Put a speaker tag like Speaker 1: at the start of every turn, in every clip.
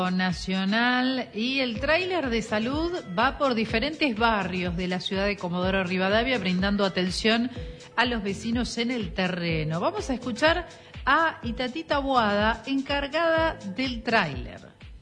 Speaker 1: Nacional y el tráiler de salud va por diferentes barrios de la ciudad de Comodoro Rivadavia brindando atención a los vecinos en el terreno. Vamos a escuchar a Itatí Taboada, encargada del tráiler.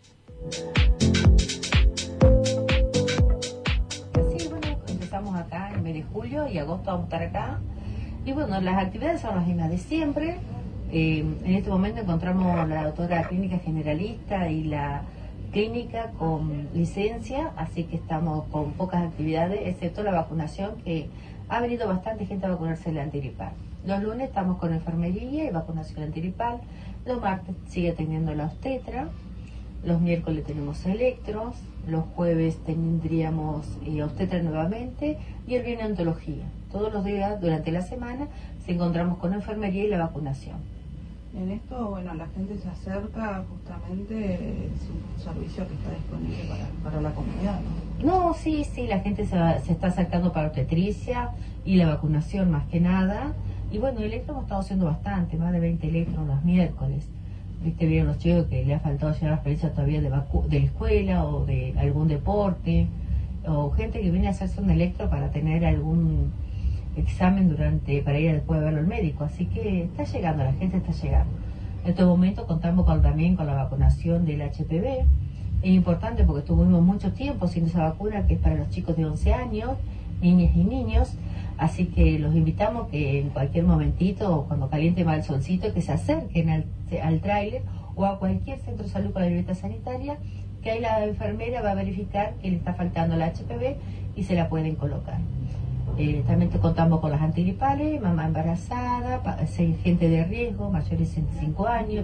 Speaker 2: Sí, bueno, empezamos acá en mes de julio y agosto vamos a estar acá. Y bueno, las actividades son las mismas de siempre. En este momento encontramos la doctora clínica generalista y la clínica con licencia, así que estamos con pocas actividades, excepto la vacunación, que ha venido bastante gente a vacunarse la antirgripal. Los lunes estamos con enfermería y vacunación antirgripal, los martes sigue teniendo la obstetra, los miércoles tenemos electros, los jueves tendríamos obstetra nuevamente y el viernes ontología. Todos los días durante la semana se encontramos con enfermería y la vacunación.
Speaker 3: En esto, bueno, la gente se acerca justamente, es un servicio que está disponible para la comunidad, ¿no?
Speaker 2: No, sí, la gente se está acercando para obstetricia y la vacunación más que nada. Y bueno, electro hemos estado haciendo bastante, más de 20 electros los miércoles. Viste, vieron los chicos que le ha faltado llevar la experiencia todavía de la escuela o de algún deporte, o gente que viene a hacerse un electro para tener algún examen para ir después a verlo al médico, así que está llegando, la gente está llegando. En este momento contamos también con la vacunación del HPV, es importante porque tuvimos mucho tiempo sin esa vacuna que es para los chicos de 11 años, niñas y niños, así que los invitamos que en cualquier momentito, cuando caliente más el solcito, que se acerquen al tráiler o a cualquier centro de salud con la libreta sanitaria, que ahí la enfermera va a verificar que le está faltando la HPV y se la pueden colocar. También contamos con las antigripales, mamá embarazada, gente de riesgo, mayores de 65 años,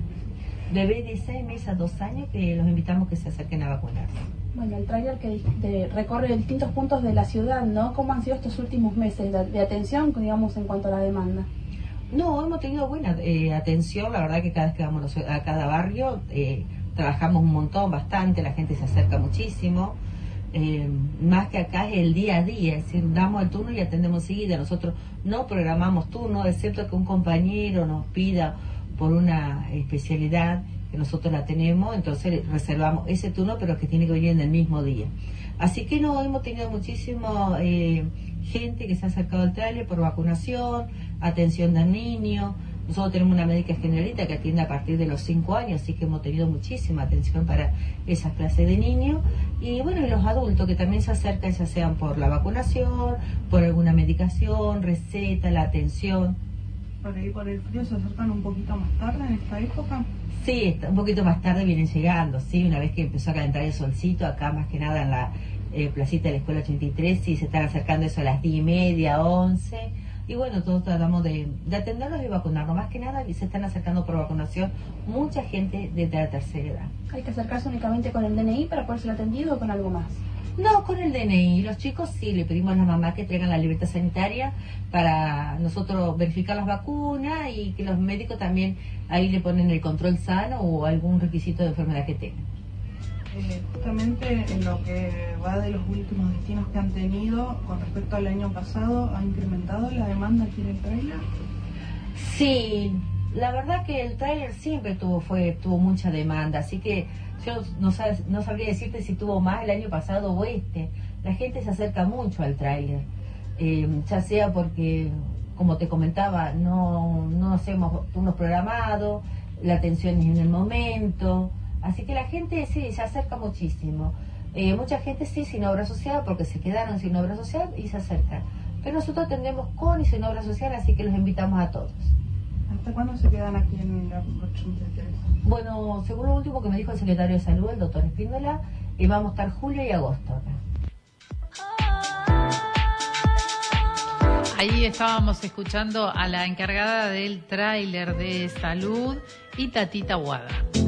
Speaker 2: bebés de 6 meses a 2 años, que los invitamos que se acerquen a vacunarse.
Speaker 4: Bueno, el tráiler que recorre distintos puntos de la ciudad, ¿no? ¿Cómo han sido estos últimos meses de atención, digamos, en cuanto a la demanda?
Speaker 2: No, hemos tenido buena atención, la verdad que cada vez que vamos a cada barrio trabajamos un montón, bastante, la gente se acerca muchísimo. Más que acá es el día a día, es decir, damos el turno y atendemos seguida. Nosotros no programamos turno, excepto que un compañero nos pida por una especialidad que nosotros la tenemos, entonces reservamos ese turno, pero que tiene que venir en el mismo día. Así que no, hemos tenido muchísimo gente que se ha acercado al tráiler por vacunación, atención del niño. Nosotros tenemos una médica generalista que atiende a partir de los 5 años, así que hemos tenido muchísima atención para esas clases de niños. Y bueno, y los adultos que también se acercan, ya sean por la vacunación, por alguna medicación, receta, la atención.
Speaker 3: ¿Por ahí por el frío se acercan un poquito más tarde en esta época?
Speaker 2: Sí, un poquito más tarde vienen llegando, sí, una vez que empezó a calentar el solcito, acá más que nada en la placita de la Escuela 83, sí, se están acercando eso a las 10:30, 11. Y bueno, todos tratamos de atenderlos y vacunarlos. Más que nada se están acercando por vacunación mucha gente de la tercera edad.
Speaker 4: ¿Hay que acercarse únicamente con el DNI para poder ser atendido o con algo más?
Speaker 2: No, con el DNI. Los chicos sí, le pedimos a las mamás que traigan la libreta sanitaria para nosotros verificar las vacunas y que los médicos también ahí le ponen el control sano o algún requisito de enfermedad que tengan.
Speaker 3: Justamente en lo que va de los últimos destinos que han tenido con respecto al año pasado, ¿ha incrementado la demanda aquí en el tráiler?
Speaker 2: Sí, la verdad que el tráiler siempre tuvo mucha demanda, así que yo no sabría decirte si tuvo más el año pasado o este. La gente se acerca mucho al tráiler, ya sea porque, como te comentaba, no hacemos turnos programados, la atención es en el momento. Así que la gente sí, se acerca muchísimo. Mucha gente sí, sin obra social, porque se quedaron sin obra social y se acercan. Pero nosotros atendemos con y sin obra social, así que los invitamos a todos.
Speaker 3: ¿Hasta cuándo se quedan aquí en la 83?
Speaker 2: Bueno, según lo último que me dijo el secretario de Salud, el doctor Espíndola, vamos a estar julio y agosto acá.
Speaker 1: Ahí estábamos escuchando a la encargada del tráiler de salud, Itatí Taboada.